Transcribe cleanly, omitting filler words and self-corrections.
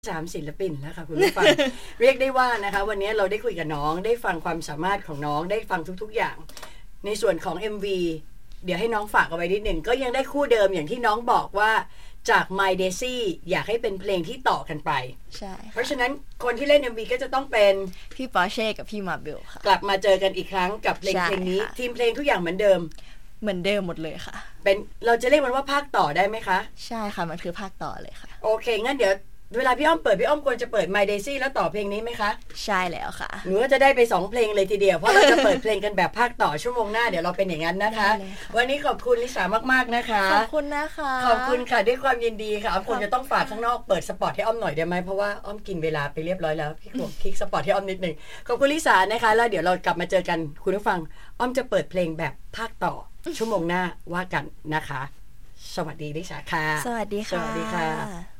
3 ศิลปินแล้วค่ะคุณผู้ฟัง เรียกได้ว่านะคะวันนี้เราได้คุยกับน้องได้ฟังความสามารถของน้องได้ฟังทุกๆอย่างในส่วนของ MV เดี๋ยวให้น้องฝากเอาไว้นิดหนึ่งก็ยังได้คู่เดิมอย่างที่น้องบอกว่าจาก My Daisy อยากให้เป็นเพลงที่ต่อกันไปใช่เพราะฉะนั้นคนที่เล่น MV ก็จะต้องเป็นพี่ปอร์เช่กับพี่มาเบลค่ะกลับมาเจอกันอีกครั้งกับเพลงนี้ทีมเพลงทุกอย่างเหมือนเดิมหมดเลยค่ะเป็นเราจะเรียกมันว่าภาคต่อได้ไหมคะใช่ค่ะมันคือภาคต่อเลยค่ะโอเคงั้นเดี๋ยวเวลาพี่อ้อมเปิดพี่อ้อมควรจะเปิด My Daisy แล้วต่อเพลงนี้ไหมคะใช่แล้วค่ะหนูก็จะได้ไป2เพลงเลยทีเดียวเพราะเราจะเปิดเพลงกันแบบภาคต่อชั่วโมงหน้าเดี๋ยวเราเป็นอย่างนั้นนะคะวันนี้ขอบคุณลิสามากๆนะคะขอบคุณนะคะขอบคุณค่ะด้วยความยินดีค่ะอ้อมคงจะต้องฝากข้างนอกเปิดสปอตให้อ้อมหน่อยได้ไหมเพราะว่าอ้อมกินเวลาไปเรียบร้อยแล้วพี่ขวบคลิกสปอตให้อ้อมนิดนึงขอบคุณลิสานะคะแล้วเดี๋ยวเรากลับมาเจอกันคุณผู้ฟังอ้อมจะเปิดเพลงแบบภาคต่อชั่วโมงหน้าว่ากันนะคะสวัสดีลิสาค่ะสวัสดีค่ะสวัสดีค่ะ